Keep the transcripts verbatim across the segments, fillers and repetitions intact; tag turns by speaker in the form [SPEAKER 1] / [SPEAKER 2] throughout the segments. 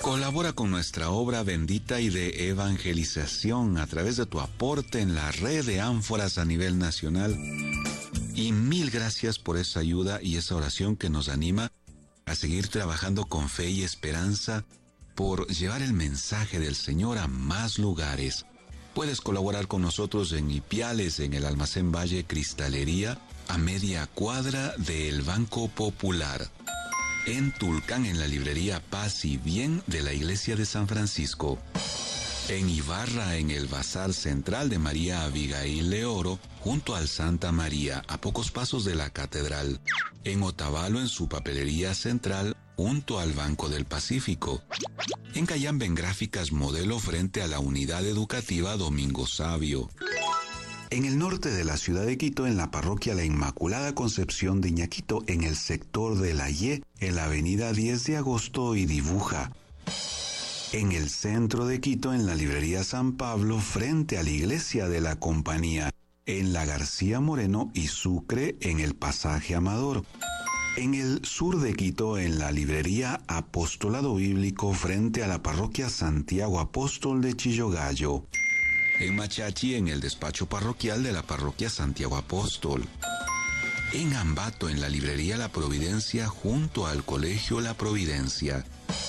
[SPEAKER 1] Colabora con nuestra obra bendita y de evangelización a través de tu aporte en la red de ánforas a nivel nacional. Y mil gracias por esa ayuda y esa oración que nos anima a seguir trabajando con fe y esperanza por llevar el mensaje del Señor a más lugares. Puedes colaborar con nosotros en Ipiales, en el Almacén Valle Cristalería, a media cuadra del Banco Popular. En Tulcán, en la librería Paz y Bien de la Iglesia de San Francisco. En Ibarra, en el Bazar Central de María Abigail de Oro, junto al Santa María, a pocos pasos de la Catedral. En Otavalo, en su papelería central, junto al Banco del Pacífico. En Cayambe, en Gráficas Modelo, frente a la Unidad Educativa Domingo Sabio. En el norte de la ciudad de Quito, en la parroquia La Inmaculada Concepción de Iñaquito, en el sector de La Ye, en la avenida diez de agosto y Dibuja. En el centro de Quito, en la librería San Pablo, frente a la iglesia de la Compañía. En la García Moreno y Sucre, en el pasaje Amador. En el sur de Quito, en la librería Apostolado Bíblico, frente a la parroquia Santiago Apóstol de Chillogallo. En Machachi, en el despacho parroquial de la parroquia Santiago Apóstol. En Ambato, en la librería La Providencia, junto al colegio La Providencia.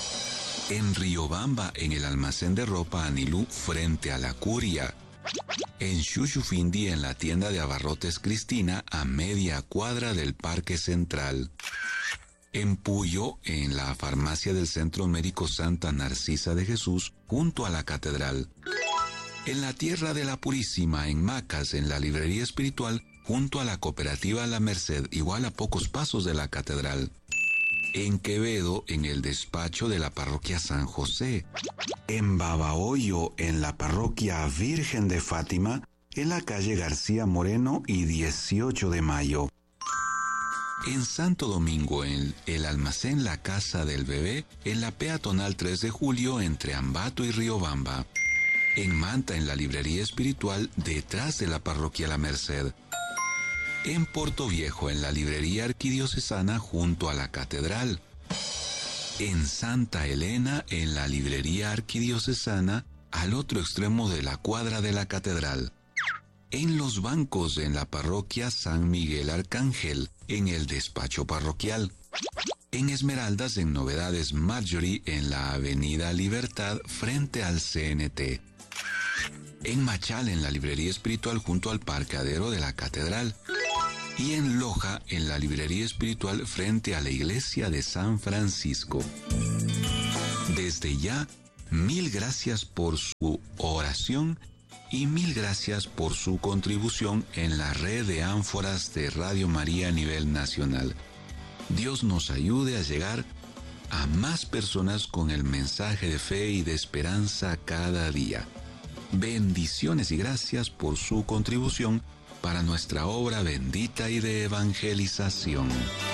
[SPEAKER 1] En Riobamba, en el almacén de ropa Anilú, frente a la Curia. En Xuxufindi, en la tienda de abarrotes Cristina, a media cuadra del Parque Central. En Puyo, en la farmacia del Centro Médico Santa Narcisa de Jesús, junto a la Catedral. En la Tierra de la Purísima, en Macas, en la librería espiritual, junto a la cooperativa La Merced, igual a pocos pasos de la Catedral. En Quevedo, en el despacho de la parroquia San José. En Babahoyo, en la parroquia Virgen de Fátima, en la calle García Moreno y dieciocho de mayo. En Santo Domingo, en el almacén La Casa del Bebé, en la peatonal tres de julio, entre Ambato y Riobamba. En Manta, en la librería espiritual, detrás de la parroquia La Merced. En Puerto Viejo, en la librería arquidiocesana, junto a la catedral. En Santa Elena, en la librería arquidiocesana, al otro extremo de la cuadra de la catedral. En Los Bancos, en la parroquia San Miguel Arcángel, en el despacho parroquial. En Esmeraldas, en Novedades Marjorie, en la avenida Libertad, frente al C N T. En Machal, en la librería espiritual, junto al parqueadero de la catedral. Y en Loja, en la librería espiritual, frente a la iglesia de San Francisco. Desde ya, mil gracias por su oración y mil gracias por su contribución en la red de ánforas de Radio María a nivel nacional. Dios nos ayude a llegar a más personas con el mensaje de fe y de esperanza cada día. Bendiciones y gracias por su contribución para nuestra obra bendita y de evangelización.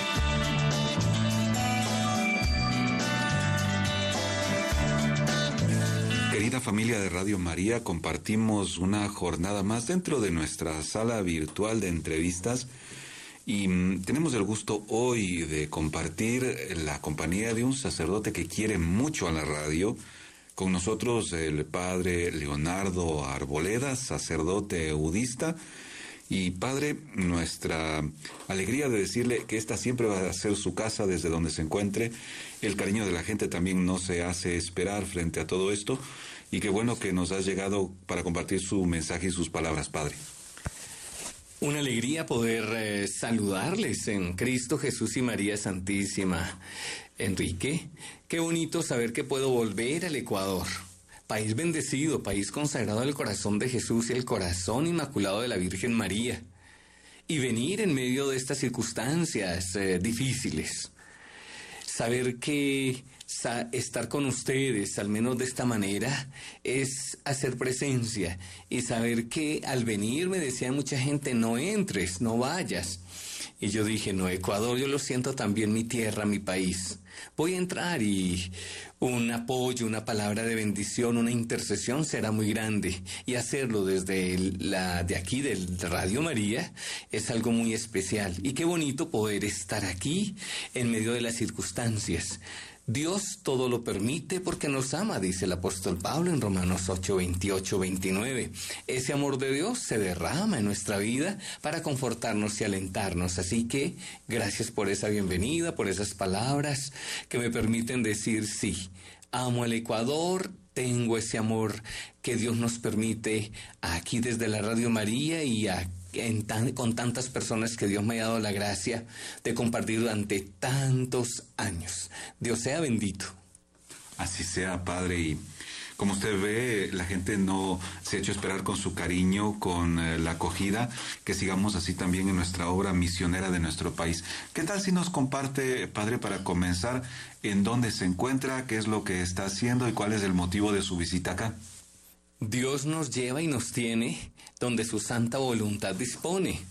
[SPEAKER 1] Querida familia de Radio María, compartimos una jornada más dentro de nuestra sala virtual de entrevistas y mm, tenemos el gusto hoy de compartir la compañía de un sacerdote que quiere mucho a la radio. Con nosotros el padre Leonardo Arboleda, sacerdote budista. Y padre, nuestra alegría de decirle que esta siempre va a ser su casa desde donde se encuentre. El cariño de la gente también no se hace esperar frente a todo esto. Y qué bueno que nos ha llegado para compartir su mensaje y sus palabras, padre.
[SPEAKER 2] Una alegría poder eh, saludarles en Cristo Jesús y María Santísima. Enrique, qué bonito saber que puedo volver al Ecuador. País bendecido, país consagrado al corazón de Jesús y al corazón inmaculado de la Virgen María. Y venir en medio de estas circunstancias eh, difíciles. Saber que sa- estar con ustedes, al menos de esta manera, es hacer presencia. Y saber que al venir me decía mucha gente, no entres, no vayas. Y yo dije, no, Ecuador, yo lo siento también, mi tierra, mi país. Voy a entrar y un apoyo, una palabra de bendición, una intercesión será muy grande. Y hacerlo desde el, la de aquí, del Radio María, es algo muy especial. Y qué bonito poder estar aquí en medio de las circunstancias. Dios todo lo permite porque nos ama, dice el apóstol Pablo en Romanos ocho, veintiocho, veintinueve. Ese amor de Dios se derrama en nuestra vida para confortarnos y alentarnos. Así que gracias por esa bienvenida, por esas palabras que me permiten decir sí. Amo el Ecuador, tengo ese amor que Dios nos permite aquí desde la Radio María y a, en tan, con tantas personas que Dios me ha dado la gracia de compartir durante tantos años. Dios sea bendito.
[SPEAKER 1] Así sea, Padre, y como usted ve, la gente no se ha hecho esperar con su cariño, con eh, la acogida, que sigamos así también en nuestra obra misionera de nuestro país. ¿Qué tal si nos comparte, Padre, para comenzar, en dónde se encuentra, qué es lo que está haciendo y cuál es el motivo de su visita acá?
[SPEAKER 2] Dios nos lleva y nos tiene donde su santa voluntad dispone.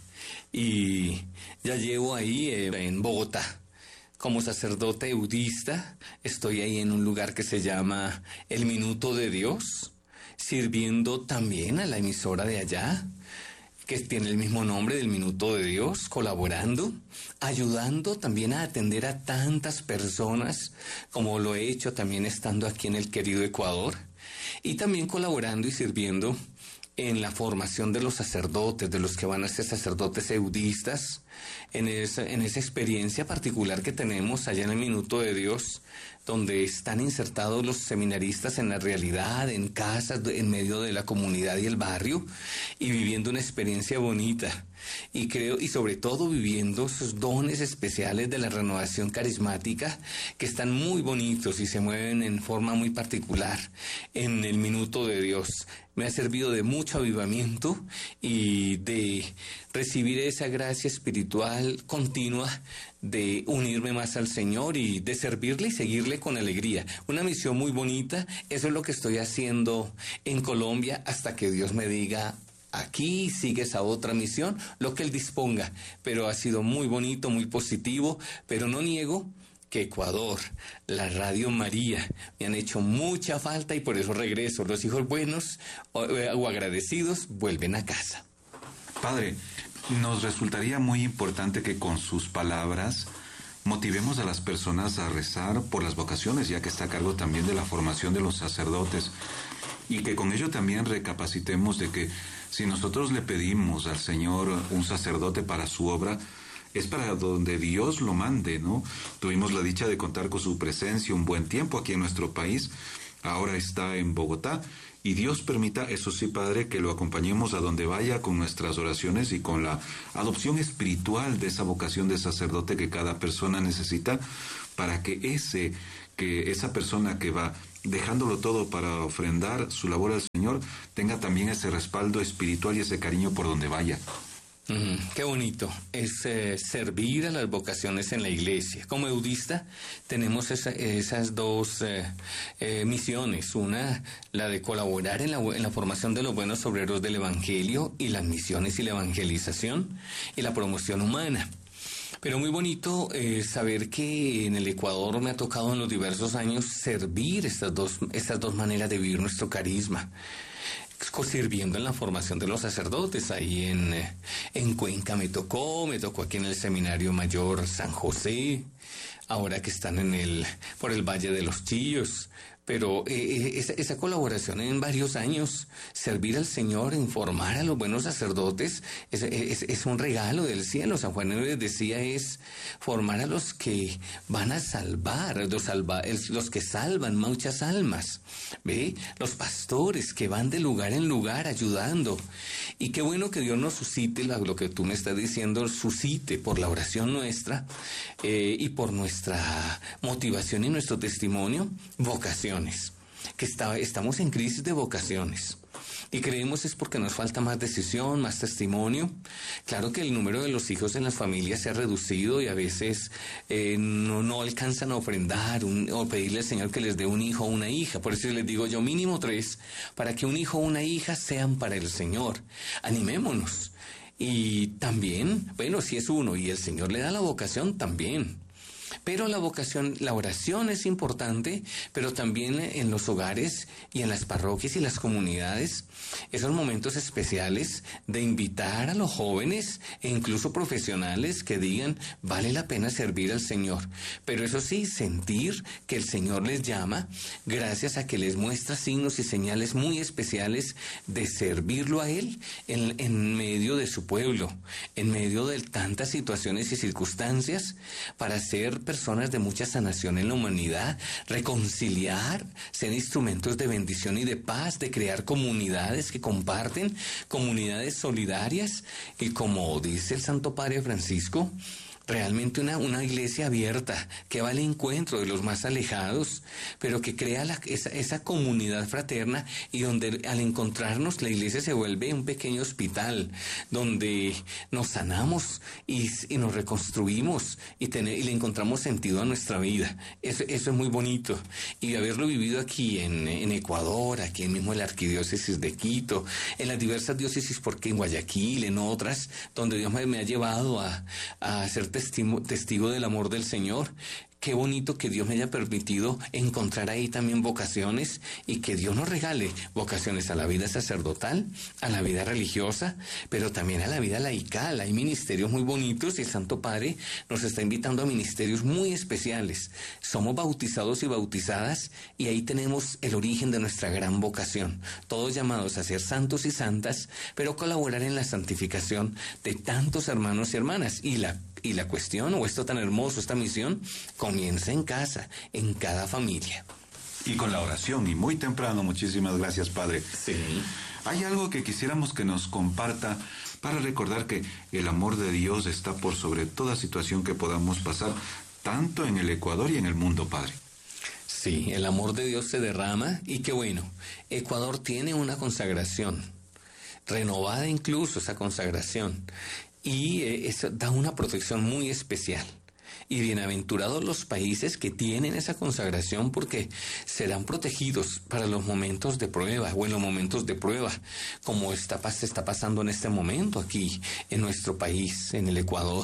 [SPEAKER 2] Y ya llevo ahí eh, en Bogotá. Como sacerdote eudista, estoy ahí en un lugar que se llama El Minuto de Dios, sirviendo también a la emisora de allá, que tiene el mismo nombre del Minuto de Dios, colaborando, ayudando también a atender a tantas personas, como lo he hecho también estando aquí en el querido Ecuador, y también colaborando y sirviendo en la formación de los sacerdotes, de los que van a ser sacerdotes eudistas, en esa, en esa experiencia particular que tenemos allá en el Minuto de Dios, donde están insertados los seminaristas en la realidad, en casas, en medio de la comunidad y el barrio, y viviendo una experiencia bonita. Y creo, y sobre todo viviendo esos dones especiales de la renovación carismática, que están muy bonitos y se mueven en forma muy particular en el Minuto de Dios. Me ha servido de mucho avivamiento y de recibir esa gracia espiritual continua de unirme más al Señor y de servirle y seguirle con alegría. Una misión muy bonita, eso es lo que estoy haciendo en Colombia hasta que Dios me diga: aquí sigues a otra misión, lo que Él disponga. Pero ha sido muy bonito, muy positivo, pero no niego que Ecuador, la Radio María, me han hecho mucha falta y por eso regreso. Los hijos buenos o, o agradecidos vuelven a casa.
[SPEAKER 1] Padre, nos resultaría muy importante que con sus palabras motivemos a las personas a rezar por las vocaciones, ya que está a cargo también de la formación de los sacerdotes, y que con ello también recapacitemos de que si nosotros le pedimos al Señor un sacerdote para su obra, es para donde Dios lo mande, ¿no? Tuvimos la dicha de contar con su presencia un buen tiempo aquí en nuestro país, ahora está en Bogotá, y Dios permita, eso sí, Padre, que lo acompañemos a donde vaya con nuestras oraciones y con la adopción espiritual de esa vocación de sacerdote que cada persona necesita, para que ese, que esa persona que va dejándolo todo para ofrendar su labor al Señor, tenga también ese respaldo espiritual y ese cariño por donde vaya.
[SPEAKER 2] Mm, qué bonito es eh, servir a las vocaciones en la iglesia. Como eudista tenemos esa, esas dos eh, eh, misiones, una la de colaborar en la, en la formación de los buenos obreros del Evangelio y las misiones y la evangelización y la promoción humana. Pero muy bonito eh, saber que en el Ecuador me ha tocado en los diversos años servir estas dos, estas dos maneras de vivir nuestro carisma, sirviendo en la formación de los sacerdotes. Ahí en, en Cuenca me tocó, me tocó aquí en el Seminario Mayor San José, ahora que están en el, por el Valle de los Chillos. Pero eh, esa, esa colaboración en varios años, servir al Señor, informar a los buenos sacerdotes, es, es, es un regalo del cielo. San Juan les decía, es formar a los que van a salvar, los, salva, los que salvan muchas almas, ¿ve? Los pastores que van de lugar en lugar ayudando. Y qué bueno que Dios nos suscite, lo que tú me estás diciendo, suscite por la oración nuestra eh, y por nuestra motivación y nuestro testimonio, vocación. Que está, estamos en crisis de vocaciones y creemos es porque nos falta más decisión, más testimonio. Claro que el número de los hijos en las familias se ha reducido y a veces eh, no, no alcanzan a ofrendar un, o pedirle al Señor que les dé un hijo o una hija. Por eso les digo yo mínimo tres, para que un hijo o una hija sean para el Señor. Animémonos. Y también, bueno, si es uno y el Señor le da la vocación, también. Pero la vocación, la oración es importante, pero también en los hogares y en las parroquias y las comunidades, esos momentos especiales de invitar a los jóvenes e incluso profesionales que digan, vale la pena servir al Señor. Pero eso sí, sentir que el Señor les llama gracias a que les muestra signos y señales muy especiales de servirlo a Él en, en medio de su pueblo, en medio de tantas situaciones y circunstancias, para ser personas de mucha sanación en la humanidad, reconciliar, ser instrumentos de bendición y de paz, de crear comunidades que comparten, comunidades solidarias, y como dice el Santo Padre Francisco, realmente una, una iglesia abierta, que va al encuentro de los más alejados, pero que crea la, esa, esa comunidad fraterna, y donde al encontrarnos la iglesia se vuelve un pequeño hospital, donde nos sanamos y, y nos reconstruimos y, tener, y le encontramos sentido a nuestra vida. Eso, eso es muy bonito. Y haberlo vivido aquí en, en Ecuador, aquí mismo en la arquidiócesis de Quito, en las diversas diócesis, porque en Guayaquil, en otras, donde Dios me, me ha llevado a, a hacer Testigo, testigo del amor del Señor. Qué bonito que Dios me haya permitido encontrar ahí también vocaciones, y que Dios nos regale vocaciones a la vida sacerdotal, a la vida religiosa, pero también a la vida laical. Hay ministerios muy bonitos y el Santo Padre nos está invitando a ministerios muy especiales. Somos bautizados y bautizadas, y ahí tenemos el origen de nuestra gran vocación. Todos llamados a ser santos y santas, pero colaborar en la santificación de tantos hermanos y hermanas. Y la Y la cuestión, o esto tan hermoso, esta misión, comienza en casa, en cada familia.
[SPEAKER 1] Y con la oración, y muy temprano. Muchísimas gracias, Padre.
[SPEAKER 2] Sí.
[SPEAKER 1] Hay algo que quisiéramos que nos comparta para recordar que el amor de Dios está por sobre toda situación que podamos pasar, tanto en el Ecuador y en el mundo, Padre.
[SPEAKER 2] Sí, el amor de Dios se derrama, y qué bueno. Ecuador tiene una consagración, renovada incluso esa consagración. Y eh, eso da una protección muy especial. Y bienaventurados los países que tienen esa consagración, porque serán protegidos para los momentos de prueba, o en los momentos de prueba, como está, se está pasando en este momento aquí en nuestro país, en el Ecuador.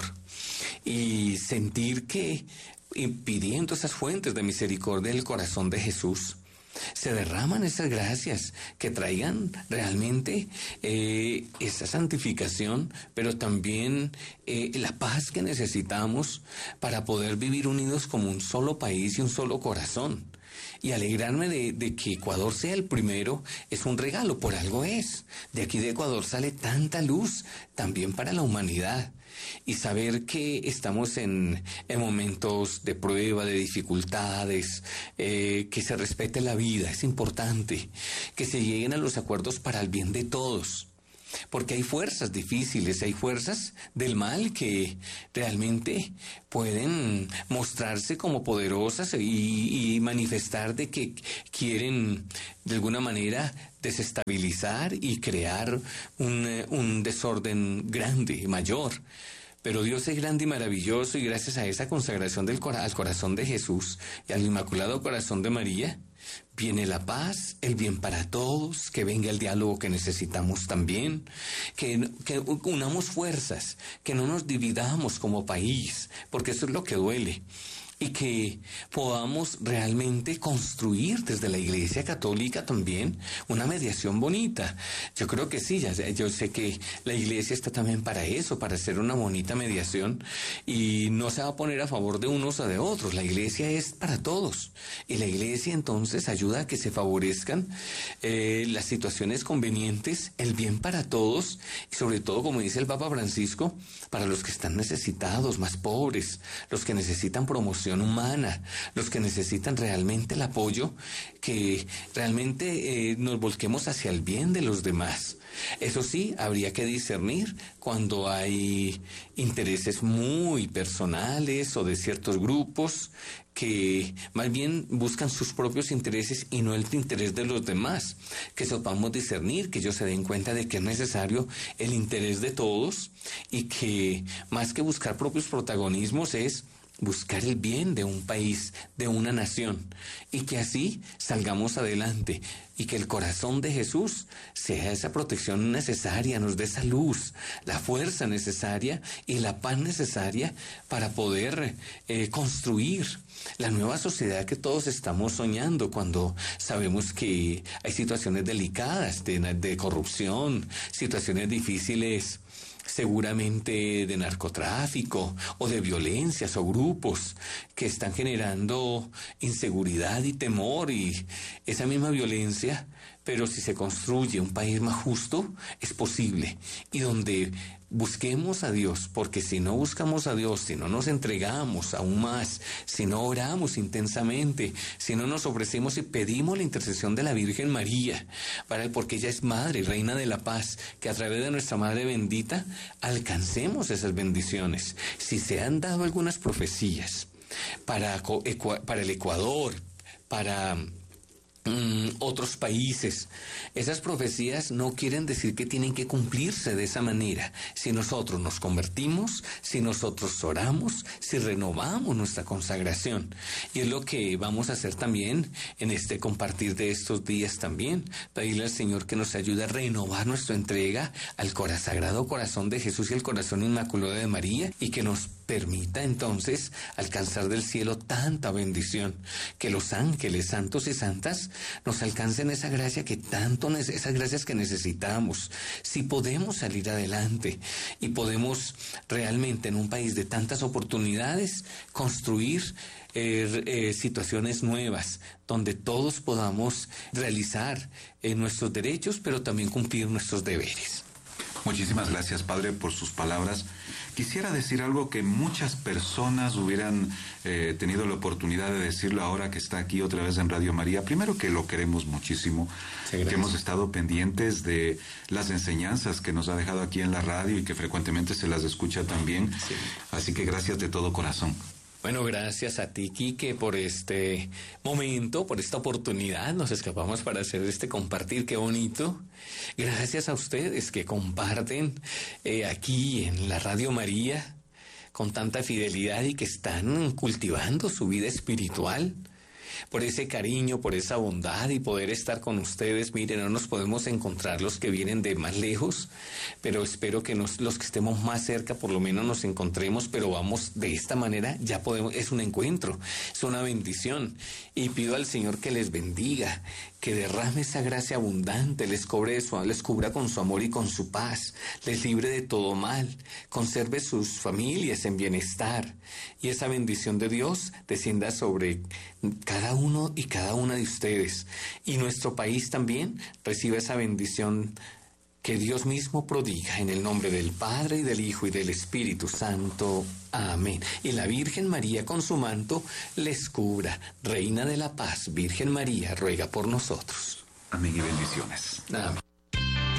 [SPEAKER 2] Y sentir que, y pidiendo esas fuentes de misericordia del corazón de Jesús, se derraman esas gracias que traigan realmente eh, esa santificación, pero también eh, la paz que necesitamos para poder vivir unidos como un solo país y un solo corazón. Y alegrarme de, de que Ecuador sea el primero es un regalo, por algo es. De aquí de Ecuador sale tanta luz también para la humanidad. Y saber que estamos en, en momentos de prueba, de dificultades, eh, que se respete la vida, es importante. Que se lleguen a los acuerdos para el bien de todos. Porque hay fuerzas difíciles, hay fuerzas del mal que realmente pueden mostrarse como poderosas y, y manifestar de que quieren de alguna manera desestabilizar y crear un, un desorden grande, mayor. Pero Dios es grande y maravilloso, y gracias a esa consagración del cora- al corazón de Jesús y al Inmaculado Corazón de María, viene la paz, el bien para todos, que venga el diálogo que necesitamos también, que, que unamos fuerzas, que no nos dividamos como país, porque eso es lo que duele. Y que podamos realmente construir desde la Iglesia Católica también una mediación bonita. Yo creo que sí, ya, yo sé que la Iglesia está también para eso, para hacer una bonita mediación, y no se va a poner a favor de unos o de otros. La Iglesia es para todos, y la Iglesia entonces ayuda a que se favorezcan eh, las situaciones convenientes, el bien para todos, y sobre todo, como dice el Papa Francisco, para los que están necesitados, más pobres, los que necesitan promoción humana, los que necesitan realmente el apoyo, que realmente eh, nos volquemos hacia el bien de los demás. Eso sí, habría que discernir cuando hay intereses muy personales o de ciertos grupos que más bien buscan sus propios intereses y no el interés de los demás. Que sepamos discernir, que ellos se den cuenta de que es necesario el interés de todos, y que más que buscar propios protagonismos es buscar el bien de un país, de una nación, y que así salgamos adelante, y que el corazón de Jesús sea esa protección necesaria, nos dé esa luz, la fuerza necesaria y la paz necesaria para poder eh, construir la nueva sociedad que todos estamos soñando, cuando sabemos que hay situaciones delicadas de, de corrupción, situaciones difíciles seguramente de narcotráfico o de violencias o grupos que están generando inseguridad y temor, y esa misma violencia, pero si se construye un país más justo, es posible, y donde busquemos a Dios, porque si no buscamos a Dios, si no nos entregamos aún más, si no oramos intensamente, si no nos ofrecemos y pedimos la intercesión de la Virgen María, para, porque ella es Madre y Reina de la Paz, que a través de nuestra Madre bendita alcancemos esas bendiciones. Si se han dado algunas profecías para, para el Ecuador, para Mm, otros países, esas profecías no quieren decir que tienen que cumplirse de esa manera. Si nosotros nos convertimos, si nosotros oramos, si renovamos nuestra consagración, y es lo que vamos a hacer también en este compartir de estos días también, pedirle al Señor que nos ayude a renovar nuestra entrega al cora- Sagrado Corazón de Jesús y el Corazón Inmaculado de María, y que nos permita entonces alcanzar del cielo tanta bendición, que los ángeles santos y santas nos alcancen esa gracia que tanto, esas gracias que necesitamos. Si podemos salir adelante y podemos realmente en un país de tantas oportunidades construir eh, eh, situaciones nuevas donde todos podamos realizar eh, nuestros derechos, pero también cumplir nuestros deberes.
[SPEAKER 1] Muchísimas gracias, Padre, por sus palabras. Quisiera decir algo que muchas personas hubieran eh, tenido la oportunidad de decirlo ahora que está aquí otra vez en Radio María. Primero, que lo queremos muchísimo, sí, que hemos estado pendientes de las enseñanzas que nos ha dejado aquí en la radio y que frecuentemente se las escucha también. Sí. Así que gracias de todo corazón.
[SPEAKER 2] Bueno, gracias a ti, Quique, por este momento, por esta oportunidad. Nos escapamos para hacer este compartir, qué bonito. Gracias a ustedes que comparten eh, aquí en la Radio María con tanta fidelidad y que están cultivando su vida espiritual. Por ese cariño, por esa bondad y poder estar con ustedes. Miren, no nos podemos encontrar los que vienen de más lejos, pero espero que nos, los que estemos más cerca por lo menos nos encontremos, pero vamos de esta manera, ya podemos, es un encuentro, es una bendición, y pido al Señor que les bendiga, que derrame esa gracia abundante, les, cobre su, les cubra con su amor y con su paz, les libre de todo mal, conserve sus familias en bienestar, y esa bendición de Dios descienda sobre cada uno y cada una de ustedes, y nuestro país también reciba esa bendición que Dios mismo prodiga, en el nombre del Padre, y del Hijo, y del Espíritu Santo. Amén. Y la Virgen María con su manto les cubra. Reina de la Paz, Virgen María, ruega por nosotros.
[SPEAKER 1] Amén y bendiciones.
[SPEAKER 2] Amén.